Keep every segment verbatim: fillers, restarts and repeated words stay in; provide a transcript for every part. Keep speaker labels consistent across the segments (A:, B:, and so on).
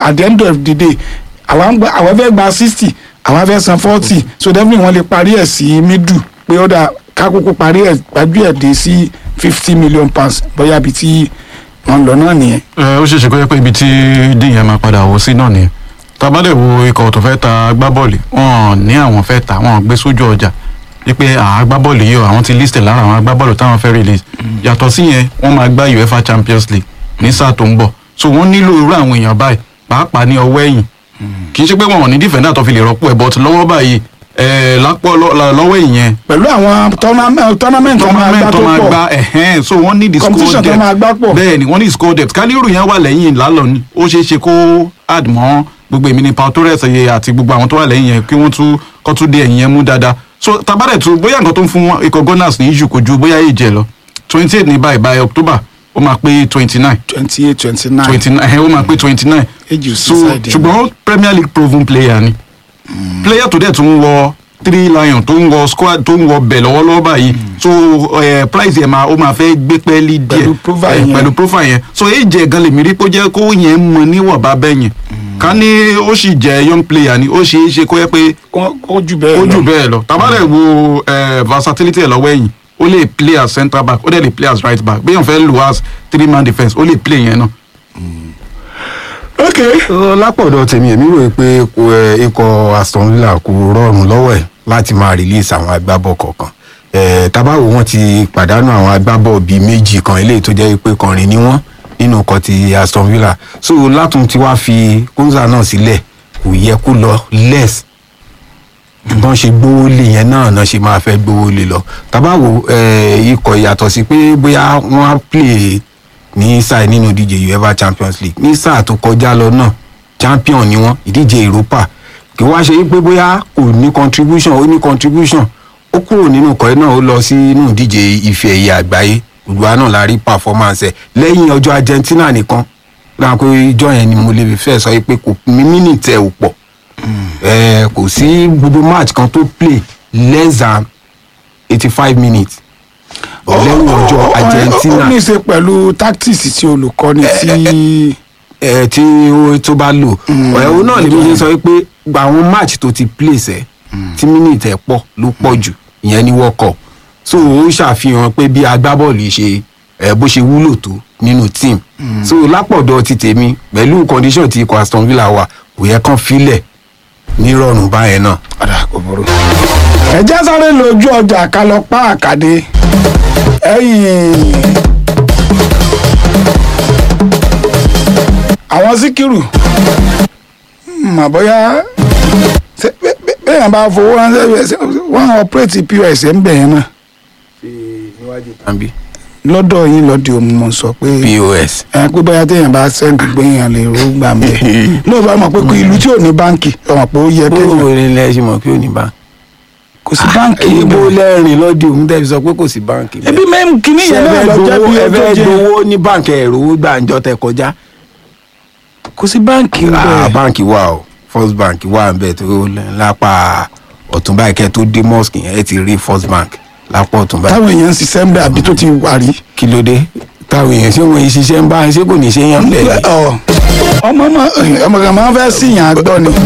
A: at the end of the day àwọn fẹ́ gba sixty àwọn fẹ́ san forty so definitely wọ́n lè parí ẹ̀ sí middle pé ó dà kákókó parí ẹ̀ gbájú ẹ̀ dé sí fifty million pounds bóyá ibi tí wọ́n lọ náà nìyẹn.
B: ẹ ó ṣeé ṣe kó yẹ pé ibi tí dín yẹn máa padà wò sí náà nìyẹn tábàdẹ̀ wo ikọ̀ tó fẹ́ ta agbábọ́ọ̀lù wọn ní àwọn fẹ́ ta wọn gbé sójú ọjà wípé agbábọ́ọ̀lù yìí àwọn ti list lára àwọn agbábọ́ọ̀lù táwọn fẹ́ release yàtọ̀ sí yẹn wọ́n máa gbá UEFA Champions League ní sáà tó ń bọ̀ so wọ́n nílò irú àwọn èèyàn báyìí pàápàá ní ọwọ́ ẹ̀yìn kì í ṣe pé wọn ò ní defender tó fi lè rọ́pò ẹ̀ but lọ́wọ́ báyìí lápò lọ́wọ́ ìyẹn.
A: pẹ̀lú àwọn tournament tó máa gbá tó
B: pọ̀ so wọ́n ní the score depth
A: competition tó máa gbá pọ̀
B: bẹ́ẹ̀ ni wọ́n ní score depth kálírù yẹn wà lẹ́yìn lálọ́ ni ó ṣeé ṣe kó add mọ́ gbogbo èmi ní Pau Torres àti gbogbo àwọn tó wà lẹ́yìn yẹn kí wọ́n tún kọ́ tún dé ẹ̀yìn yẹn mú dáadáa so tabarẹ̀ tún bóyá nǹkan tó ń fún ikọ̀ Gunners ní issue kò ju bóyá èjì ẹ̀ lọ twenty eight ní báyìí by October ó máa pé twenty nine
A: twenty eight twenty nine
B: twenty nine ẹ̀ ó máa pé twenty nine so ṣùgbọ́n Premier League proven player ni player tó dẹ̀ tún wọ three lion tó ń wọ squad tó ń wọ bẹ̀ lọ́wọ́lọ́wọ́ báyìí so uh, price yẹn máa ó máa fẹ́ gbé pẹ́ẹ́lí díẹ̀ pẹ̀lú profile yẹn so èjì ẹ̀ gan lèmi rí kó jẹ́ kó yẹn mọ níwọ̀nba bẹ́ẹ̀ yẹn ká ní ó sì jẹ́ young player ni ó ṣe é ṣe kó yẹ pé
A: ó jù bẹ́ẹ̀ lọ
B: ó jù bẹ́ẹ̀ lọ tabalẹ̀ wo versatility ẹ̀ lọ́wọ́ ẹ̀yìn ó lè play as centre back ó dẹ̀ lè play as right back bí yẹn fẹ́ lò as three man defence ó lè play yẹn náà.
A: ok.
C: lápọ̀dọ̀ tèmi èmi rò pé ikọ̀ Aston Villa kò rọrùn lọ́wọ́ ẹ̀ láti máa release àwọn agbábọ̀ kọ̀ọ̀kan tabawo wọn ti pàdánù àwọn agbábọ̀ bíi méjì kan eléyìí tó jẹ́ pé kọrin ni wọ́n nínú nǹkan ti Aston Villa so látún tí wàá fi Konza náà sílẹ̀ kò yẹ kó lọ less bọ́n ṣe gbówó lé yẹn náà náà ṣe máa fẹ́ gbówó lé lọ tabawo ikọ̀ yàtọ̀ sí pé bóyá wọ́n á play ní sáà nínú ìdíje UEFA Champions League ní sáà tó kọjá lọ náà champion ni wọ́n ìdíje Europa kì wá ṣe pé bóyá kò ní contribution ó ní contribution ó kúrò nínú ikọ̀ náà ó lọ sí inú ìdíje ife ẹ̀yẹ àgbáyé olùwà náà la rí performance ẹ̀ lẹ́yìn ọjọ́ Argentina nìkan náà pé ìjọ yẹn ni mo lè fẹ́ sọ pé kò mínítẹ̀ ò pọ̀ kò sí gbogbo match kan tó play less than eighty five minutes lẹ́yìn ọjọ́ Argentina.
A: ó ní í ṣe pẹ̀lú tactics tí olùkọ́ni tí.
C: ẹ tí tó bá lò ọ̀hún náà lè mi ṣe sọ pé àwọn match tó ti place ẹ̀ tí mínítẹ̀ pọ̀ ló pọ̀ jù ìyẹn ní World Cup so ó ṣàfihàn pé bí agbábọ́ọ̀lù ṣe ẹ bó ṣe wúlò tó nínú team so lápọ̀dọ̀ ti tèmi pẹ̀lú condition tí ikọ̀ Aston Villa wà kò yẹ kán filẹ̀ nírọ̀rùn báyẹn náà.
A: padà kò burú. ẹ jẹ́ sáré lójú ọjà ká lọ pa àkàdé ẹ̀yìn àwọn Síkírù mà bóyá bẹ́ẹ̀ bá fowó ránṣẹ́ wọ́n ọ̀pẹ́rẹ́tì P O S ń bẹ̀ yẹn náà lọ́dọ̀ yín lọ́dọ̀ òun mo sọ pé
C: P O S
A: ẹ pé bóyá téèyàn bá sẹ́ǹdì gbéyàn lè ró gbà mẹ́ lóòótọ́ mọ̀ pé ìlú tí ò ní báǹkì ọmọ pé ó yẹ kéèyàn.
C: bó o lè ṣe mọ̀ pé ò ní báǹkì.
A: kò sí báǹkì
C: níbẹ̀. ibo lẹ́rìn lọ́dọ̀ òun tẹ́ fi sọ pé kò sí báǹkì.
A: ebi mẹ́rin kìíní yẹn náà lọ jẹ́ bí
C: ẹ fẹ́ gbowó ní báǹkì ẹ̀rọ gbàǹjọ́ tẹ kọjá.
A: kò sí báǹkì
C: bẹ́ẹ̀. báǹkì wà o First Bank wà ń bẹ̀ tó lápá ọ̀tún báyìí kẹ́ tó dé mosque yẹn ẹ ti rí First Bank lápá ọ̀tún báyìí.
A: táwọn èèyàn ń ṣiṣẹ́ ń bẹ àbí tó ti wà rí.
C: kí ló dé táwọn èèyàn ṣé wọn ṣiṣẹ́ ń bá ṣé kò ní ṣe yàn bẹ́ẹ̀.
A: ọmọ ọmọ kan máa ń fẹ́ síyàn àgbọ̀ ni.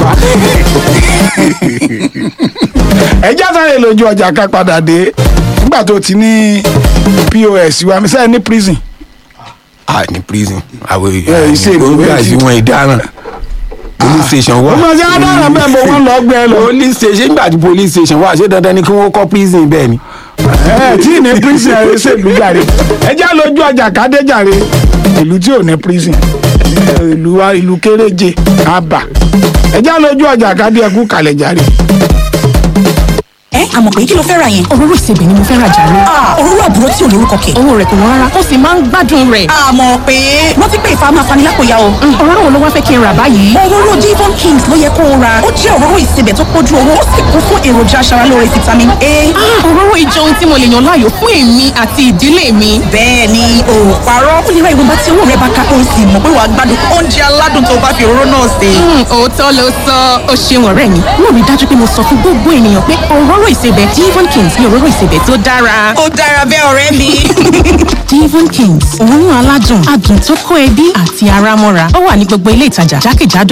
A: ẹjẹ́ sáré lójú ọjà ká padà dé nígbà tó ti ní P O S wa mi sẹ́yìn ní prison.
C: ah ní prison àwọn
A: èèyàn
C: ìgbà tí wọ́n ìdáràn police station wà.
A: ọmọ ṣe adára bẹ́ẹ̀ mo wọ́n lọ gbẹ lọ.
C: police station nígbà tí police station wà ṣé dandan ni kí wọ́n kọ́ prison bẹ́ẹ̀ ni.
A: ẹ tí ní prison ẹ ṣe ìlú jàre ẹ já lójú ọjà kádé jàre ìlú tí ò ní prison ìlú wa ìlú kéréje àbà ẹ já lójú ọjà kádé ẹkú kalẹ̀ jàre.
D: ẹ àmọ̀ pé kí ló fẹ́ ra yẹn.
E: òróró ìsebẹ̀ ni mo fẹ́ ra jàre.
D: òróró àbúrò tí ò lórúkọ kẹ̀.
E: owó rẹ̀ kò wọ́n rárá ó sì máa ń gbádùn rẹ̀.
D: àmọ̀ pé wọ́n ti pè ìfà máa fani lápò ya o.
E: òróró wo ló wá fẹ́ kí n rà báyìí.
D: òróró Devon Kings ló yẹ kó o ra ó jẹ́ òróró ìsebẹ̀ tó pójú owó ó sì kún fún èròjà aṣaralóore vitamin A.
E: òróró ìjọ ohun tí mo lè yàn láàyò fún èmi àti ìdílé mi.
D: bẹ́ẹ̀ ni o ò parọ́ ó lè ra ìwọ̀nba tí owó rẹ bá ká ó sì mọ̀ pé wàá gbádùn oúnjẹ aládùn tó bá fi òróró náà sè.
E: òótọ́ ló sọ ó ṣeun ọ̀rẹ́ mi mo rí dájú pé mo sọ fún gbogbo ènìyàn pé òróró ìsebẹ̀ Devon Kings ní òróró ìsebẹ̀ tó dára.
D: ó dára bẹ́ẹ̀ ọ̀rẹ́ mi.
E: Devon Kings òórùn aládùn adùn tó kó ẹbí àti ara mọ́ra ó wà ní gbogbo ilé ìtajà jákèjádò